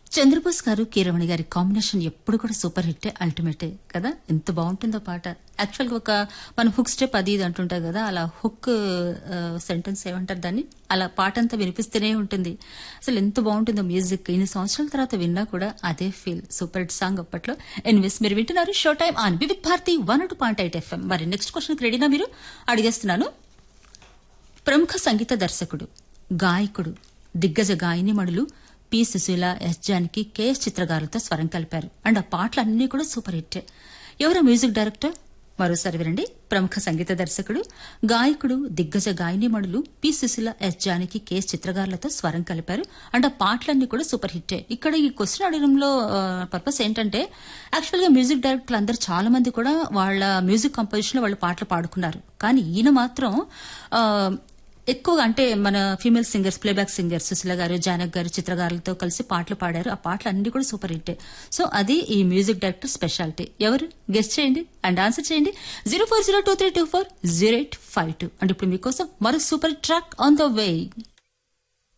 చంద్రబోస్ గారు కీరవాణి గారి కాంబినేషన్ ఎప్పుడు కూడా సూపర్ హిట్ అల్టిమేటే కదా. ఎంత బాగుంటుందో పాట. యాక్చువల్ గా ఒక మనం హుక్ స్టెప్ అది ఇది అంటుంటాం కదా, అలా హుక్ సెంటెన్స్ ఏమంటారు దాన్ని, అలా పాట అంతా వినిపిస్తూనే ఉంటుంది. అసలు ఎంత బాగుంటుందో మ్యూజిక్. ఇన్ని సంవత్సరాల తర్వాత విన్నా కూడా అదే ఫీల్. సూపర్ హిట్ సాంగ్ అప్పట్లో. ఎనీవేస్, మీరు వింటున్నారు show time on Vividh Bharati 102.8 FM. మరి నెక్స్ట్ క్వశ్చన్ రెడీనా మీరు? అడిగేస్తున్నాను. ప్రముఖ సంగీత దర్శకుడు, గాయకుడు, దిగ్గజ గాయనిమణులు P Susheela, yes Janaki, K S చిత్ర గారులతో స్వరం కలిపారు. అండ్ ఆ పాటలన్నీ కూడా సూపర్ హిట్. ఎవరు మ్యూజిక్ డైరెక్టర్? మరోసారి వినండి. ప్రముఖ సంగీత దర్శకుడు, గాయకుడు, దిగ్గజ గాయనిమణులు P Susheela, yes Janaki, K S చిత్ర గారులతో స్వరం కలిపారు. అండ్ ఆ పాటలన్నీ కూడా సూపర్ హిట్టే. ఇక్కడ ఈ క్వశ్చన్ అడగడంలో పర్పస్ ఏంటంటే, యాక్చువల్ గా మ్యూజిక్ డైరెక్టర్లు అందరూ చాలా మంది కూడా వాళ్ళ మ్యూజిక్ కంపోజిషన్ లో వాళ్ళు పాటలు పాడుకున్నారు. కానీ ఈయన మాత్రం ఎక్కువగా అంటే మన female singers, playback singers Susheela గారు, జానక్ గారు, చిత్రగారులతో కలిసి పాటలు పాడారు. ఆ పాటలు అన్ని కూడా సూపర్ హిట్. సో అది ఈ మ్యూజిక్ డైరెక్టర్ స్పెషాలిటీ. ఎవరు గెస్ట్ చేయండి అండ్ ఆన్సర్ చేయండి. 0402324085 అండ్ ఇప్పుడు మీకోసం మరో super track on the way.